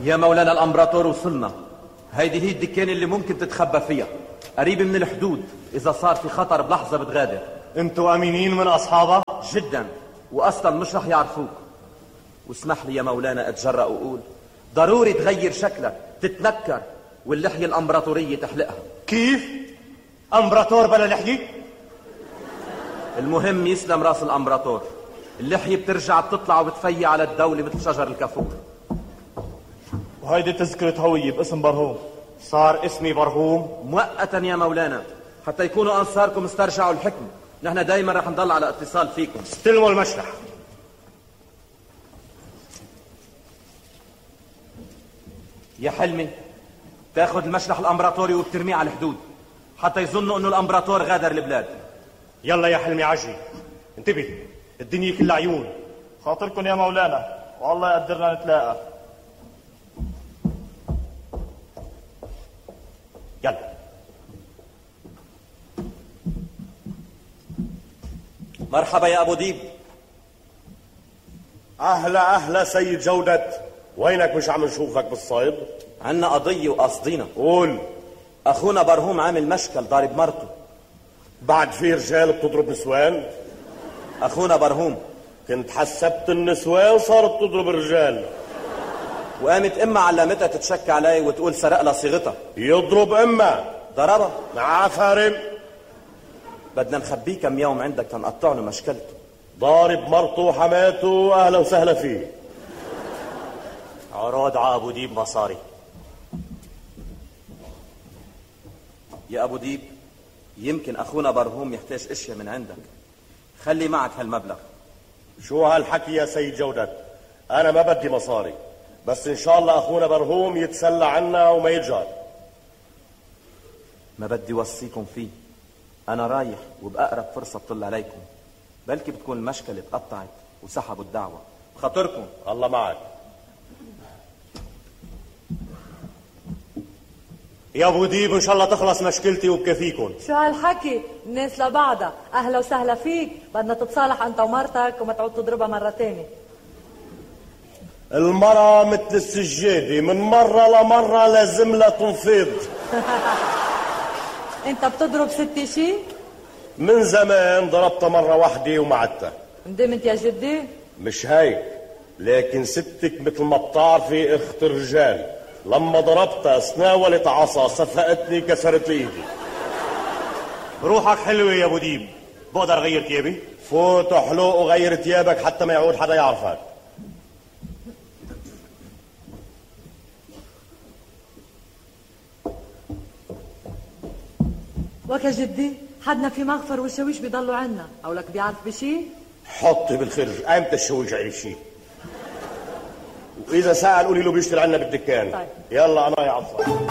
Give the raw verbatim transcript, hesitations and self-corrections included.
يا مولانا الامبراطور وصلنا. هيدي هي الدكان اللي ممكن تتخبى فيها، قريب من الحدود، اذا صار في خطر بلحظه بتغادر. انتوا امينين من اصحابها؟ جدا، واصلا مش رح يعرفوك. واسمح لي يا مولانا اتجرأ واقول ضروري تغير شكلك، تتنكر، واللحيه الامبراطوريه تحلقها. كيف؟ امبراطور بلا لحيه؟ المهم يسلم راس الامبراطور. اللحيه بترجع بتطلع وبتفيع على الدوله مثل شجر الكافور. وهيدي تذكرة هوية باسم برهوم، صار اسمي برهوم مؤقتا يا مولانا حتى يكونوا انصاركم استرجعوا الحكم. نحن دايما رح نضل على اتصال فيكم. استلموا المشلح. يا حلمي تاخذ المشلح الامبراطوري وبترميه على الحدود حتى يظنوا انه الامبراطور غادر البلاد. يلا يا حلمي عجي، انتبه الدنيا كلها عيون. خاطركم يا مولانا، والله يقدرنا نتلاقى. يلا. مرحبا يا ابو ديب. اهلا اهلا سيد جودة، وينك مش عم نشوفك بالصيد؟ عنا قضية وقصدينا. قول. اخونا برهوم عامل مشكل ضارب مرته. بعد في رجال بتضرب نسوان؟ اخونا برهوم. كنت حسبت النسوان صارت تضرب الرجال. وقامت امها علمتها تتشكى علي وتقول سرق لها صيغتها. يضرب امها؟ ضربها مع فارم. بدنا نخبيه كم يوم عندك تنقطع له مشكلته. ضارب مرته وحماته، اهلا وسهلا فيه. عروض ع ابو ديب مصاري. يا ابو ديب يمكن اخونا برهوم يحتاج اشياء من عندك، خلي معك هالمبلغ. شو هالحكي يا سيد جودة؟ انا ما بدي مصاري، بس ان شاء الله اخونا برهوم يتسلى عنا وما يجار. ما بدي وصيكم فيه، انا رايح وبأقرب فرصة بطل عليكم، بلكي بتكون المشكلة اتقطعت وسحبوا الدعوة. بخاطركم. الله معك. يا ابو ديب ان شاء الله تخلص مشكلتي وبكفيكم. شو هالحكي؟ الناس لبعضها. اهلا وسهلا فيك، بدنا تتصالح انت ومرتك وما تعود تضربها مرة تانية. المرة مثل السجادة، من مرة لمرة لازم لها تنفيض. انت بتضرب ستي شي؟ من زمان ضربتها مرة واحدة وما عدتها. ندمت يا جدي؟ مش هيك، لكن ستك مثل ما بتعرفي اخت الرجال، لما ضربتها سناولت عصا صفقتني كسرت لي ايدي. روحك حلوة يا ابو ديب، بقدر غير ثيابي؟ فوت وحلوق وغير ثيابك حتى ما يعود حدا يعرفك. وك يا جدي، حدنا في مغفر والشويش بيضلوا عنا، او لك بيعرف بشي؟ حطي بالخرج، ايمتى الشويش عرف شي؟ واذا سأل قولي له بيشتغل عنا بالدكان. طيب. يلا انا يا عصا.